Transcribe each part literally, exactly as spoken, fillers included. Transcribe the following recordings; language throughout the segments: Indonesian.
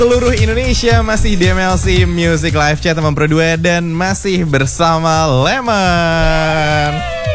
Seluruh Indonesia masih di M L C Music Live Chat teman Pro dua dan masih bersama Lemon.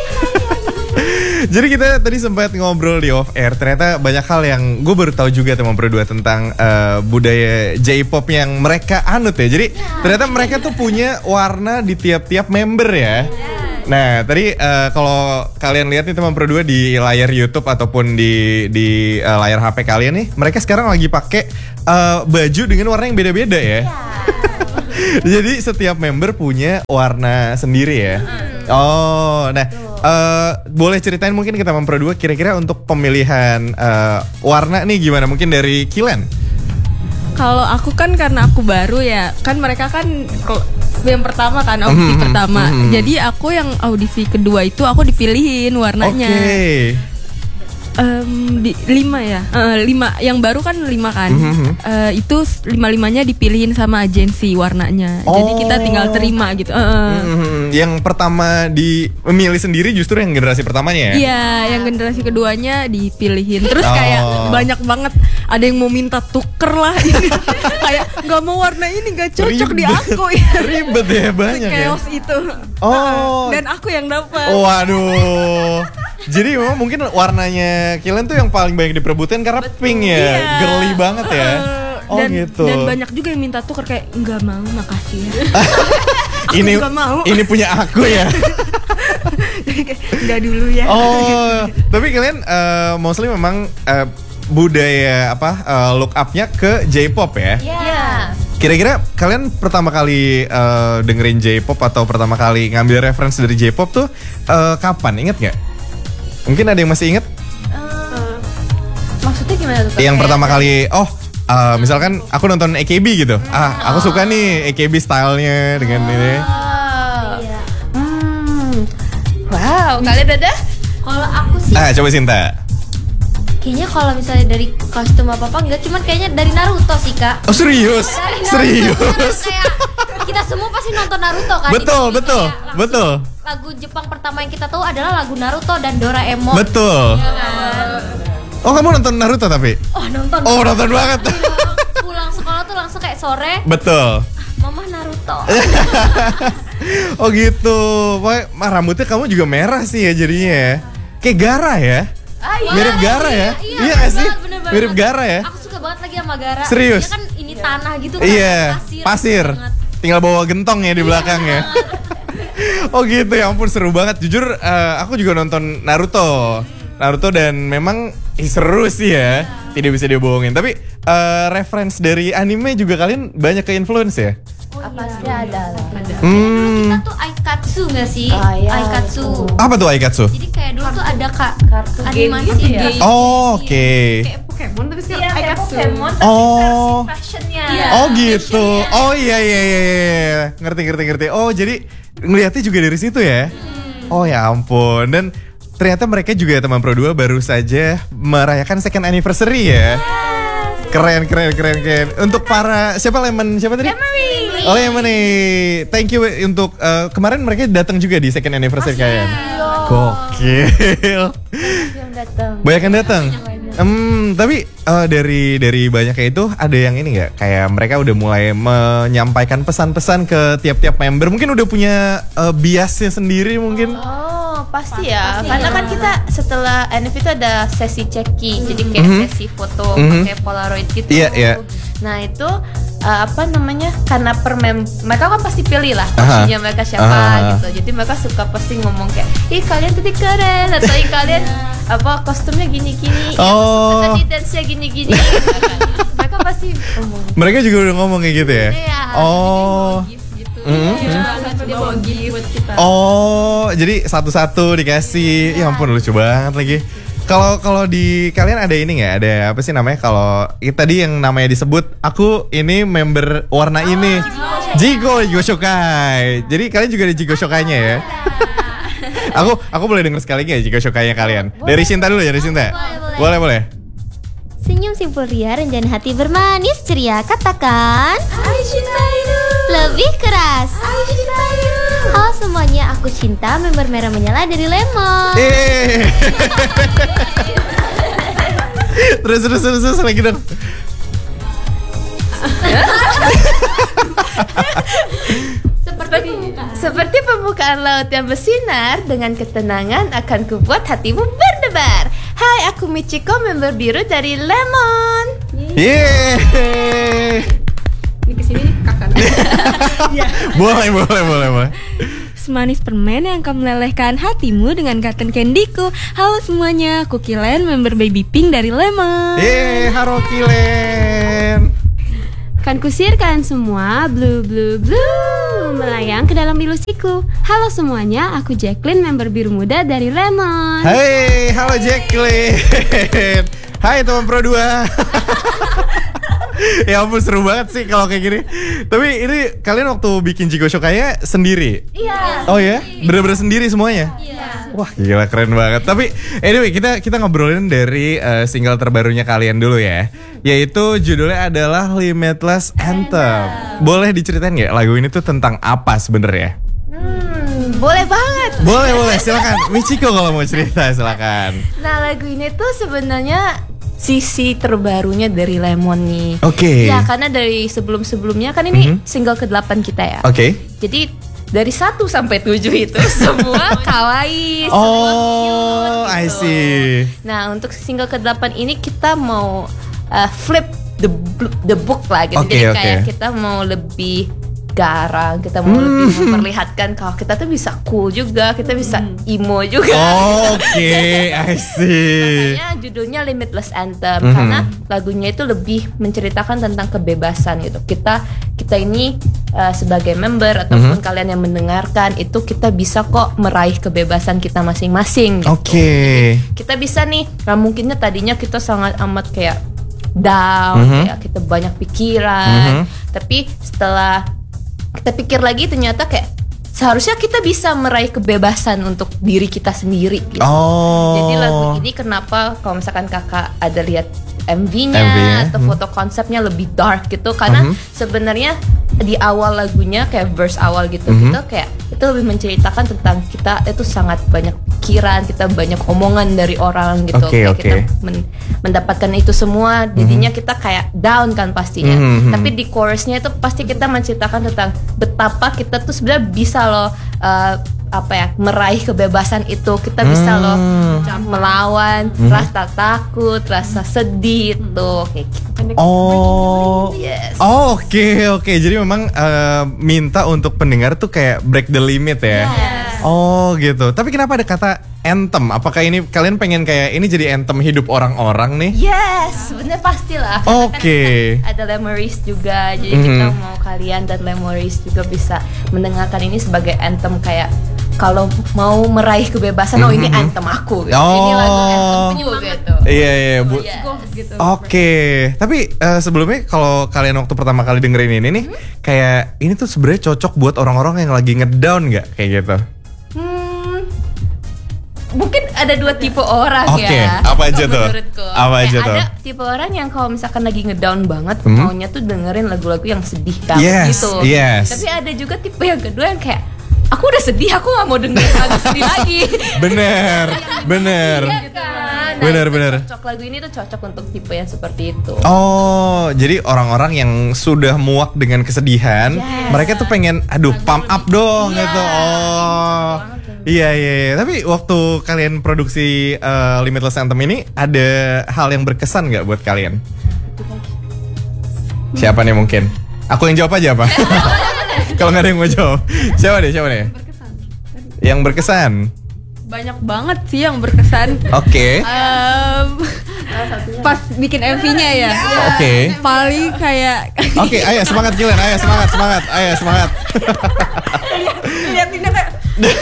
Jadi kita tadi sempat ngobrol di off air. Ternyata banyak hal yang gue baru tahu juga teman Pro dua tentang uh, budaya J-pop yang mereka anut ya. Jadi ternyata mereka tuh punya warna di tiap-tiap member ya. Nah tadi uh, kalau kalian lihat nih teman Pro dua di layar YouTube ataupun di di uh, layar H P kalian nih, mereka sekarang lagi pakai uh, baju dengan warna yang beda-beda ya. Jadi setiap member punya warna sendiri ya. Oh, nah uh, boleh ceritain mungkin ke teman Pro dua kira-kira untuk pemilihan uh, warna nih gimana? Mungkin dari Kilen. Kalau aku kan karena aku baru ya, kan mereka kan yang pertama kan audisi mm-hmm, pertama. Mm-hmm. Jadi aku yang audisi kedua itu aku dipilihin warnanya. Oke. Okay. Um, di, lima ya, uh, lima yang baru kan lima kan. Mm-hmm. Uh, itu lima limanya dipilihin sama agensi warnanya. Oh. Jadi kita tinggal terima gitu. Uh. Mm-hmm. Yang pertama dimilih sendiri justru yang generasi pertamanya ya? Iya, yang generasi keduanya dipilihin. Terus oh. kayak banyak banget. Ada yang mau minta tuker lah ini. Kayak nggak mau warna ini nggak cocok ribet, di aku ya. Ribet ya banyak ya. Chaos itu. Oh. Dan aku yang dapat. Oh, waduh. Jadi memang mungkin warnanya Kilen tuh yang paling banyak diperebutkan karena betul, pink ya, iya. Girly banget ya. Uh, oh dan, gitu. Dan banyak juga yang minta tuker kayak nggak mau, makasih ya. Aku ini juga mau. Ini punya aku ya. Nggak dulu ya. Oh, tapi kalian uh, mostly memang uh, budaya apa uh, look up-nya ke J-pop ya? Iya. Yeah. Kira-kira kalian pertama kali uh, dengerin J-pop atau pertama kali ngambil reference dari J-pop tuh uh, kapan? Ingat nggak? Mungkin ada yang masih ingat? Uh, maksudnya gimana tuh? Yang pertama kali, oh uh, misalkan aku nonton A K B gitu. Hmm. Ah, aku suka nih A K B stylenya dengan oh, ini. Iya. Hmm. Wow, kalian udah? Kalau aku sih. Ah, coba Sinta. Kayaknya kalau misalnya dari kostum apa-apa enggak, cuman kayaknya dari Naruto sih Kak. Oh serius? Serius? Kayak kita semua pasti nonton Naruto kan. Betul, betul, betul. Lagu Jepang pertama yang kita tahu adalah lagu Naruto dan Doraemon. Betul. Ya kan? Oh kamu nonton Naruto tapi? Oh nonton. Oh nonton banget. Pulang sekolah tuh langsung kayak sore. Betul. Mama Naruto. Oh gitu. Wah rambutnya kamu juga merah sih ya jadinya. Kayak Gara ya? Ah, iya, mirip Gara ya? Iya, iya, iya gak sih? Bener, bener, mirip Gara ya? Aku suka banget lagi sama Gara. Serius? Dia kan ini tanah gitu kan. Iya, pasir. pasir. Tinggal bawa gentong ya di belakang ya. Oh gitu ya ampun seru banget. Jujur uh, aku juga nonton Naruto. Naruto dan memang eh, seru sih ya. Tidak bisa dibohongin. Tapi uh, reference dari anime juga kalian banyak ke influence ya? Oh, apa sih iya. ada lah. Ada. Hmm. Kita tuh Aikatsu nggak sih? Ah, iya, Aikatsu. Apa tuh Aikatsu? Jadi kayak dulu tuh ada kak kartu animasi game game. gitu ya? Oh, oke. Okay. Kayak Pokemon tapi sekarang iya, Aikatsu. Pokemon tapi oh. versi fashionnya. Iya. Oh gitu. Oh iya iya iya iya. Ngerti ngerti ngerti. Oh jadi ngeliatnya juga dari situ ya? Hmm. Oh ya ampun. Dan ternyata mereka juga teman Pro dua baru saja merayakan second anniversary ya. Yes. Keren keren keren keren. Untuk para siapa Lemon siapa tadi? Lemony. Oh Lemony. Thank you untuk uh, kemarin mereka datang juga di second anniversary oh, kalian. Gokil. Yang datang. Banyak yang datang. Hmm, tapi uh, dari dari banyaknya itu ada yang ini nggak? Kayak mereka udah mulai menyampaikan pesan-pesan ke tiap-tiap member. Mungkin udah punya uh, biasnya sendiri mungkin. Oh, pasti ya. Pasti Karena ya. kan kita setelah N F itu ada sesi checking, hmm. jadi kayak mm-hmm. sesi foto mm-hmm. pakai Polaroid gitu. Iya, yeah, iya. Yeah. Nah itu uh, apa namanya? Karena per mem mereka kan pasti pilih lah kostumnya mereka siapa Aha. gitu. Jadi mereka suka pasti ngomong kayak, ih kalian tadi keren atau ih kalian apa kostumnya gini-gini, oh. ya, tadi dance-nya gini-gini. Mereka pasti ngomong. Mereka juga udah ngomong kayak gitu ya? Iya. Oh. Mm-hmm. Ya, dia bawa gift buat kita. Oh, jadi satu-satu dikasih. Ya ampun lucu banget lagi. Kalau kalau di kalian ada ini nggak? Ada apa sih namanya? Kalau tadi yang namanya disebut, aku ini member warna oh, ini. Jigo Jigo Shokai. Jadi kalian juga ada Jigo Shokainya ya? aku aku boleh denger sekali nggak Jigo Shokainya kalian? Boleh. Dari Sinta dulu ya, dari Sinta. Boleh, boleh. boleh. Senyum simpul ria, rencana hati bermanis ceria. Katakan I cintaimu. Lebih keras I cintaimu. Halo semuanya, aku Cinta, member merah menyala dari Lemon. Eh. terus terus terus terus lagi dong. Seperti, seperti pembukaan laut yang bersinar, dengan ketenangan akan kubuat hatimu berdebar. Hai, aku Michiko, member biru dari Lemon. Yeay. Ini kesini nih kakak. Boleh, boleh, boleh, boleh. Semanis permen yang akan melelehkan hatimu dengan cotton candyku. Halo semuanya, aku Kilen, member Baby Pink dari Lemon. Yeay, halo Kilen. Kan kusir kalian semua, blue blue blue, melayang ke dalam ilusiku. Halo semuanya, aku Jacqueline, member biru muda dari Lemon. Hai, halo Jacqueline. Hai teman Pro dua. Ya ampun, seru banget sih kalau kayak gini. Tapi ini kalian waktu bikin Jigo Shokaya sendiri? Iya. Oh ya? Bener-bener sendiri semuanya? Iya. Wah gila, keren banget. Tapi anyway, kita kita ngobrolin dari uh, single terbarunya kalian dulu ya. Yaitu judulnya adalah Limitless Anthem. Boleh diceritain gak lagu ini tuh tentang apa sebenarnya? Hmm, boleh banget. Boleh, boleh, silakan. Michiko kalau mau cerita silakan. Nah, lagu ini tuh sebenarnya sisi terbarunya dari Lemon nih. Oke. Okay. Ya, karena dari sebelum-sebelumnya kan ini mm-hmm. single kedelapan kita ya. Oke. Okay. Jadi dari satu sampai tujuh itu semua kawaii, oh, semua cute. I Gitu. see. Nah, untuk single kedelapan ini kita mau uh, flip the the book lah gitu. Okay, Jadi okay. kayak kita mau lebih garang, kita mau hmm. lebih memperlihatkan kalau kita tuh bisa cool juga, kita bisa emo juga. Oh, oke, okay. I see. Makanya judulnya Limitless Anthem mm-hmm. karena lagunya itu lebih menceritakan tentang kebebasan gitu. Kita kita ini uh, sebagai member ataupun mm-hmm. kalian yang mendengarkan itu kita bisa kok meraih kebebasan kita masing-masing. Gitu. Oke. Okay. Kita bisa nih, nah mungkinnya tadinya kita sangat amat kayak down, mm-hmm. kayak kita banyak pikiran, mm-hmm. tapi setelah kita pikir lagi ternyata kayak seharusnya kita bisa meraih kebebasan untuk diri kita sendiri gitu. Oh. Jadi lagu ini kenapa kalau misalkan kakak ada lihat M V-nya, M V-nya atau hmm. foto konsepnya lebih dark gitu karena uh-huh. sebenarnya di awal lagunya kayak verse awal gitu uh-huh. gitu kayak itu lebih menceritakan tentang kita itu sangat banyak pikiran, kita banyak omongan dari orang gitu. Okay, kayak okay. kita men- mendapatkan itu semua, jadinya uh-huh. kita kayak down kan pastinya. Uh-huh. Tapi di chorusnya itu pasti kita menceritakan tentang betapa kita tuh sebenarnya bisa loh uh, apa ya meraih kebebasan itu, kita bisa hmm. loh melawan hmm. rasa takut, rasa sedih itu kayak gitu. Oh, yes. oh oke okay, oke. Okay. Jadi memang uh, minta untuk pendengar tuh kayak break the limit ya. Yes. Oh gitu. Tapi kenapa ada kata anthem? Apakah ini kalian pengen kayak ini jadi anthem hidup orang-orang nih? Yes, sebenarnya pastilah. Oke. Okay. Kan ada Lemoris juga, jadi mm-hmm. kita mau kalian dan Lemoris juga bisa mendengarkan ini sebagai anthem kayak kalau mau meraih kebebasan, mm-hmm. oh ini anthem aku, gitu. Oh. Ini lagu anthemku gitu. Iya iya bu. Yes. Gitu. Oke. Okay. Tapi uh, sebelumnya kalau kalian waktu pertama kali dengerin ini nih, hmm? kayak ini tuh sebenarnya cocok buat orang-orang yang lagi ngedown nggak kayak gitu? Hmm, mungkin ada dua tipe orang okay. ya. Apa aja tuh? Menurutku. Apa aja Kayak tuh? ada tipe orang yang kalau misalkan lagi ngedown banget, hmm? maunya tuh dengerin lagu-lagu yang sedih banget yes, gitu. Yes. Tapi ada juga tipe yang kedua yang kayak aku udah sedih, aku gak mau dengerin lagu sedih lagi. Bener, bener. Iya kan? Nah, bener, itu bener. Cocok lagu ini tuh cocok untuk tipe yang seperti itu. Oh, jadi orang-orang yang sudah muak dengan kesedihan, yes. mereka tuh pengen, aduh, pump up dong yeah. gitu. Oh, iya iya. iya. Tapi waktu kalian produksi uh, Limitless Anthem ini, ada hal yang berkesan nggak buat kalian? Siapa nih mungkin? Aku yang jawab aja apa? Kalau nggak ada yang mau jawab, siapa deh, siapa deh? Berkesan. Yang berkesan. Banyak banget sih yang berkesan. Oke. Okay. Um, pas bikin M V-nya ya. Oke. Okay. Paling kayak. Oke, okay, ayo semangat Gilen, ayo semangat, semangat, ayo semangat. Lihatinnya kayak.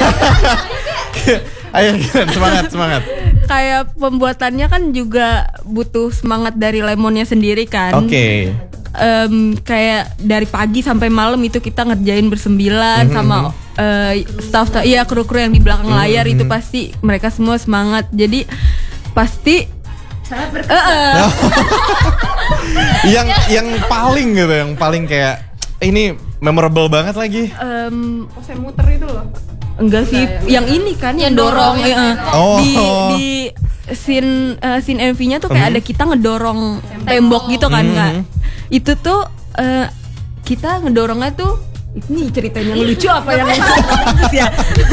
Ayo Gilen, semangat, semangat. Kayak pembuatannya kan juga butuh semangat dari Lemonnya sendiri kan. Oke. Okay. Um, kayak dari pagi sampai malam itu kita ngerjain bersembilan mm-hmm. sama uh, staff, iya kru-kru yang di belakang mm-hmm. layar itu pasti mereka semua semangat. Jadi pasti sangat berkesan. Uh-uh. yang yang paling gitu, yang paling kayak ini memorable banget lagi. Um, oh, saya muter itu loh. Enggak sih, ya, yang ya. ini kan yang yang dorong, dorong ya. Oh. di di scene uh, scene M V-nya tuh kayak mm-hmm. ada kita ngedorong tembok, tembok gitu kan, mm-hmm. Kak. Itu tuh uh, kita ngedorongnya tuh ini ceritanya yang lucu apa yang bagus ya?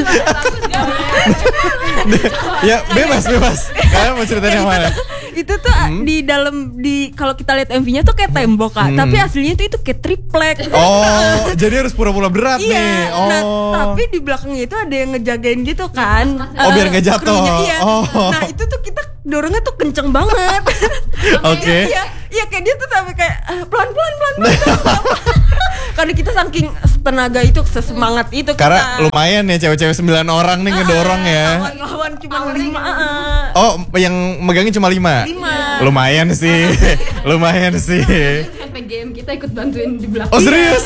Ya bebas bebas. Kalian mau ceritain yang mana? Itu tuh hmm? di dalam di kalau kita lihat M V-nya tuh kayak tembok Kak, hmm. tapi aslinya tuh itu kayak triplek. Oh, jadi harus pura-pura berat iya, nih. Oh. Nah, tapi di belakangnya itu ada yang ngejagain gitu kan. Oh, uh, biar nggak jatuh. Krunya, iya. Oh. Nah, itu tuh kita dorongnya tuh kenceng banget. Oke. Okay. Iya, iya kayak dia tuh sampai kayak uh, pelan-pelan pelan-pelan. Karena kita saking tenaga itu, sesemangat itu. Karena kita. lumayan ya cewek-cewek sembilan orang nih ngedorong ya. Lawan-lawan cuma lima. Oh, yang megangin cuma lima? Lima. Lumayan sih, lumayan sih. Sampai G M kita ikut bantuin di belakang. Oh serius?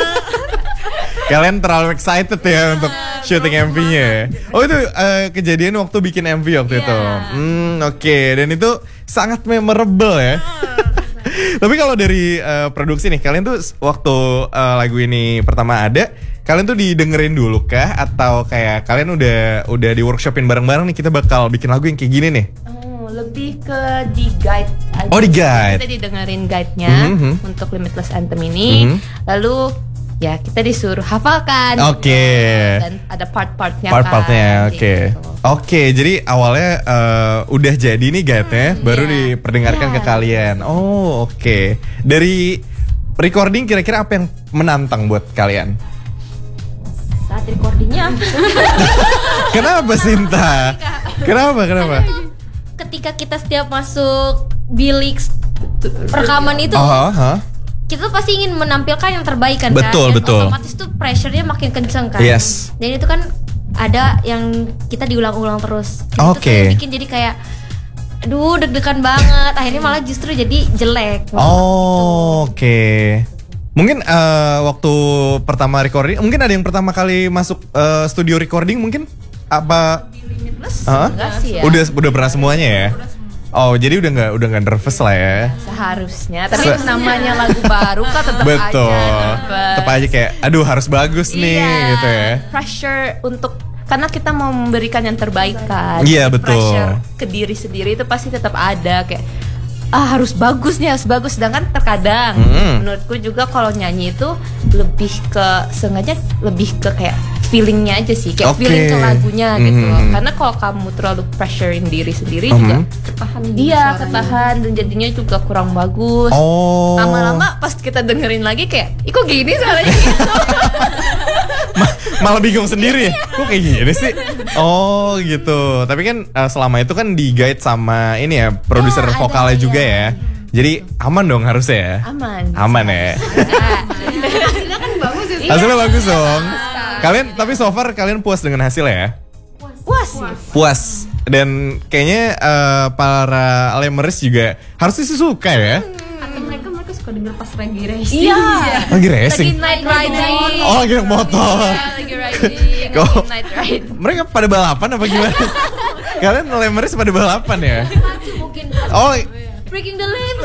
Kalian terlalu excited ya untuk syuting M V-nya. Oh itu uh, kejadian waktu bikin M V waktu yeah. itu. Hmm oke, okay. Dan itu sangat memorable ya. Tapi kalau dari uh, produksi nih, kalian tuh waktu uh, lagu ini pertama ada, kalian tuh didengerin dulu kah? Atau kayak kalian udah udah di workshopin bareng-bareng nih, kita bakal bikin lagu yang kayak gini nih? Oh, lebih ke di guide aja. Oh di guide. Kita didengerin guide-nya mm-hmm. untuk Limitless Anthem ini. Mm-hmm. Lalu ya kita disuruh hafalkan. Oke. Okay. Dan ada part-partnya. Part-partnya, kan, oke. Okay. Gitu. Oke, okay, jadi awalnya uh, udah jadi nih guide-nya, hmm, baru yeah. diperdengarkan yeah. ke kalian. Oh, oke. Okay. Dari recording kira-kira apa yang menantang buat kalian? Saat recordingnya. Kenapa Sinta? Kenapa? Kenapa? Ketika kita setiap masuk bilik rekaman itu, uh, huh? kita tuh pasti ingin menampilkan yang terbaik kan? Betul, kan? Dan betul. otomatis tuh pressure-nya makin kenceng kan? Yes. Dan itu kan ada yang kita diulang-ulang terus. Oke. Okay. Itu bikin jadi kayak, aduh deg-degan banget. Akhirnya malah justru jadi jelek. Oh, oke. Okay. Mungkin uh, waktu pertama recording, mungkin ada yang pertama kali masuk uh, studio recording mungkin apa? Limitless? Uh-huh. Enggak sih ya. Udah udah pernah semuanya ya. Oh, jadi udah nggak udah nggak nervous lah ya. Seharusnya, tapi Se- namanya lagu baru kan tetap Betul. aja. Tetap aja kayak, aduh harus bagus nih iya, gitu ya. Pressure untuk karena kita mau memberikan yang terbaik kan. Iya betul. Pressure ke diri sendiri itu pasti tetap ada kayak ah harus bagus nih harus bagus. Sedangkan terkadang mm. menurutku juga kalau nyanyi itu lebih ke sengaja lebih ke kayak feelingnya aja sih kayak okay. feeling ke lagunya gitu mm. loh. Karena kalau kamu terlalu pressurein diri sendiri mm. juga ketahan iya ketahan dan jadinya juga kurang bagus. Oh. Lama-lama pas kita dengerin lagi kayak ih kok gini suaranya gitu. Ma- malah bingung sendiri ya kok kayak gini sih. Oh gitu. Tapi kan uh, selama itu kan di guide sama ini ya produser ya, vokalnya juga ya. Jadi aman dong harusnya ya. Aman. Aman ya. Hasilnya kan bagus ya. Hasilnya bagus dong. Kalian tapi so far kalian puas dengan hasilnya ya? Puas sih. Puas. Dan kayaknya uh, para lemers juga harusnya sih suka ya. Atau mereka mereka suka denger pas lagi racing. Iya. Lagi racing. Lagi night riding. Oh lagi naik motor. Iya, lagi riding. Lagi night ride. Mereka pada balapan apa gimana? Kalian lemers pada balapan ya? Oh. Breaking the limb.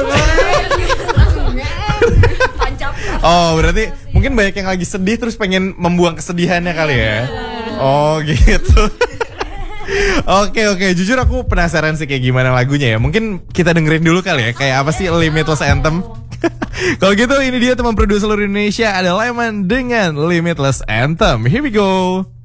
Oh berarti mungkin banyak yang lagi sedih terus pengen membuang kesedihannya kali ya. Oh gitu. Oke oke jujur aku penasaran sih kayak gimana lagunya ya. Mungkin kita dengerin dulu kali ya kayak apa sih Limitless Anthem. Kalau gitu ini dia teman produser seluruh Indonesia ada Lemon dengan Limitless Anthem. Here we go.